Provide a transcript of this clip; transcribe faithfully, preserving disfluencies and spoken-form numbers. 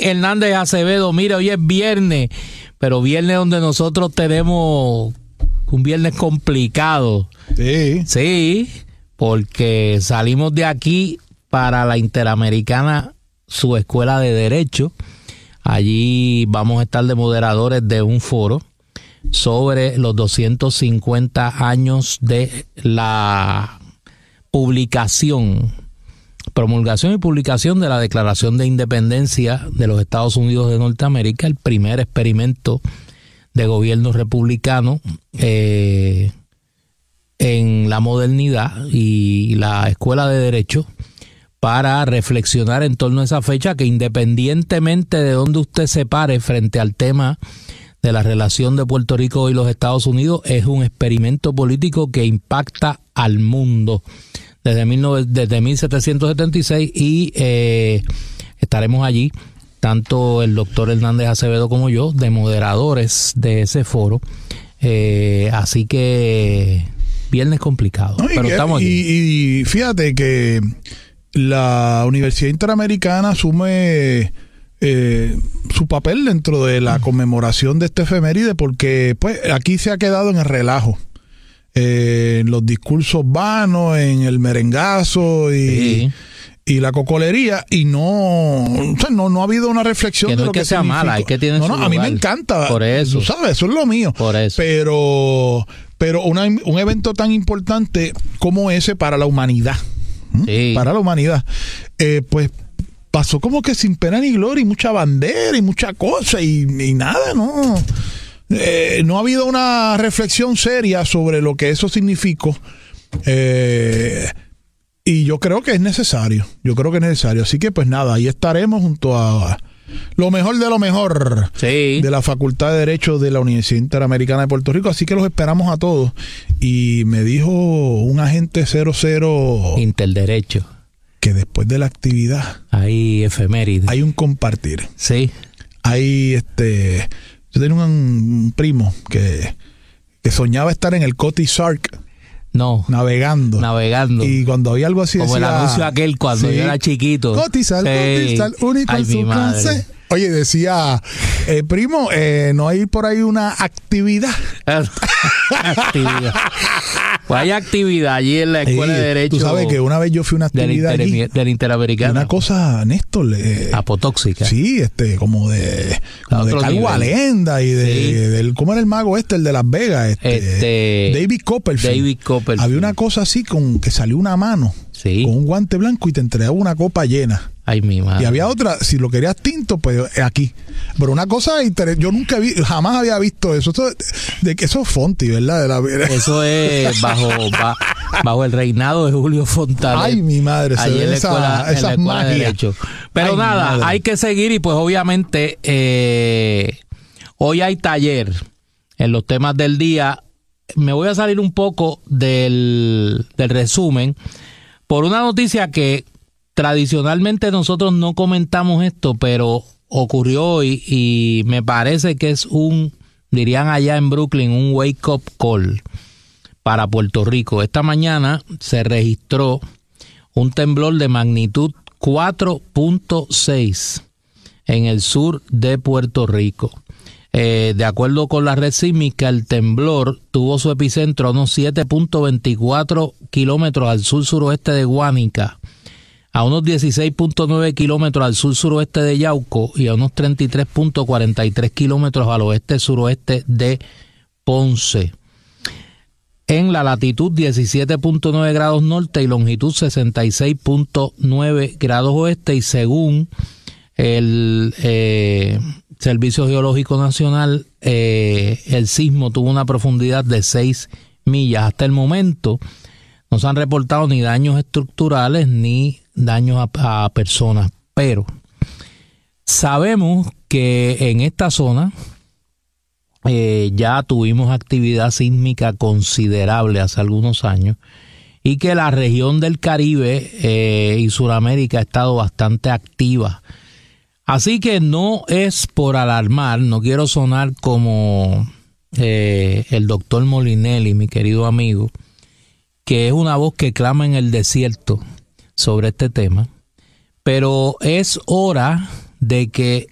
Hernández Acevedo. Mire, hoy es viernes, pero viernes donde nosotros tenemos un viernes complicado. Sí. Sí, porque salimos de aquí para la Interamericana, su escuela de Derecho. Allí vamos a estar de moderadores de un foro sobre los doscientos cincuenta años de la publicación, promulgación y publicación de la Declaración de Independencia de los Estados Unidos de Norteamérica, el primer experimento de gobierno republicano eh, en la modernidad, y la Escuela de Derecho para reflexionar en torno a esa fecha, que independientemente de dónde usted se pare frente al tema de la relación de Puerto Rico y los Estados Unidos, es un experimento político que impacta al mundo desde, desde mil setecientos setenta y seis, y eh, estaremos allí, tanto el doctor Hernández Acevedo como yo, de moderadores de ese foro. Eh, así que viernes complicado, no, pero y, estamos aquí. Y, y fíjate que la Universidad Interamericana asume eh, su papel dentro de la conmemoración de este efeméride, porque pues aquí se ha quedado en el relajo, eh, en los discursos vanos, en el merengazo y, Sí. y la cocolería, y no, o sea, no, no ha habido una reflexión Que no de es lo que, que sea significa. mala, es que tiene no, su no, a mí me lugar. encanta. Por eso. Tú sabes, eso es lo mío. Por eso. Pero, pero una, un evento tan importante como ese para la humanidad, Sí. para la humanidad, eh, pues pasó como que sin pena ni gloria, y mucha bandera y mucha cosa, y, y nada, no. Eh, no ha habido una reflexión seria sobre lo que eso significó. Eh, y yo creo que es necesario. Yo creo que es necesario. Así que, pues nada, ahí estaremos junto a lo mejor de lo mejor Sí. de la Facultad de Derecho de la Universidad Interamericana de Puerto Rico. Así que los esperamos a todos. Y me dijo un agente cero cero Interderecho. que después de la actividad Hay efemérides. hay un compartir. Sí. Hay este. Yo tenía un, un primo que, que soñaba estar en el Cotty Sark No. navegando. Navegando. Y cuando había algo así Como decía, el anuncio aquel cuando sí, yo era chiquito. Cotty Sark, Sí. Cotty Sark, único Ay, en su mi madre. clase. Oye, decía, eh, primo, eh, no hay por ahí una actividad. Actividad. Pues hay actividad allí en la Escuela Sí, de Derecho. Tú sabes que una vez yo fui a una del, actividad inter, allí, del Interamericano. una cosa, Néstor, eh, apotóxica. sí, este, como de, como de otro Cargo nivel. Alenda y de, Sí. del, ¿cómo era el mago este, el de Las Vegas? Este, Este, David Copperfield. David Copperfield. Había una cosa así con que salió una mano Sí. con un guante blanco y te entregaba una copa llena. Ay, mi madre. Y había otra, si lo querías tinto, pues aquí. Pero una cosa inter- yo nunca vi, jamás había visto eso. Eso de que eso es Fonti, ¿verdad? De la, Eso es bajo ba- bajo el reinado de Julio Fontanet. Ay, mi madre, se Allí ve en la esa- escuela, en la esas escuela de magias. Derecho. Pero Ay, nada, madre. hay que seguir, y pues obviamente eh, hoy hay taller en los temas del día. Me voy a salir un poco del, del resumen por una noticia que tradicionalmente nosotros no comentamos esto, pero ocurrió hoy y me parece que es un, dirían allá en Brooklyn, un wake up call para Puerto Rico. Esta mañana se registró un temblor de magnitud cuatro punto seis en el sur de Puerto Rico. Eh, de acuerdo con la red sísmica, el temblor tuvo su epicentro a unos siete punto veinticuatro kilómetros al sur-suroeste de Guánica, a unos dieciséis punto nueve kilómetros al sur-suroeste de Yauco y a unos treinta y tres punto cuarenta y tres kilómetros al oeste-suroeste de Ponce. En la latitud diecisiete punto nueve grados norte y longitud sesenta y seis punto nueve grados oeste, y según el eh, Servicio Geológico Nacional, eh, el sismo tuvo una profundidad de seis millas. Hasta el momento no se han reportado ni daños estructurales ni daños a, a personas, pero sabemos que en esta zona eh, ya tuvimos actividad sísmica considerable hace algunos años, y que la región del Caribe eh, y Sudamérica ha estado bastante activa. Así que no es por alarmar, no quiero sonar como eh, el doctor Molinelli, mi querido amigo, que es una voz que clama en el desierto sobre este tema, pero es hora de que